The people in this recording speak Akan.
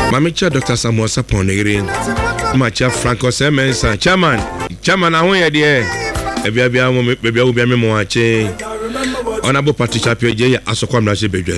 Mami Cha Dr. Samuel Sapon Negri. Macha Franco Semensa. Chairman ahụ ya die. Ebia mo bebia obi me mo ache. Honorable Patricia Pioje asokwa mra se bedwa